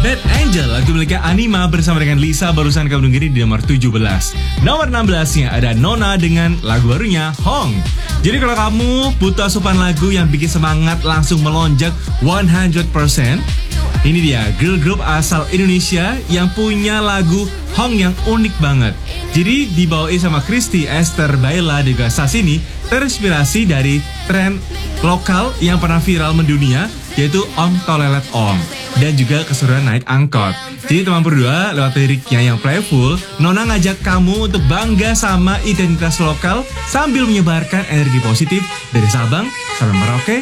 Bad Angel, lagu miliknya Anima bersama dengan Lisa barusan kamu dengerin di nomor 17. Nomor 16-nya ada Nona dengan lagu barunya Hong. Jadi kalau kamu butuh asupan lagu yang bikin semangat langsung melonjak 100%, ini dia girl group asal Indonesia yang punya lagu Hong yang unik banget. Jadi dibawain sama Christy, Esther, Baila, dan juga Sasini, terinspirasi dari tren lokal yang pernah viral mendunia, yaitu Om Tolelet Om, dan juga keseruan naik angkot. Jadi teman berdua lewat liriknya yang playful, Nona ngajak kamu untuk bangga sama identitas lokal sambil menyebarkan energi positif dari Sabang sampai Merauke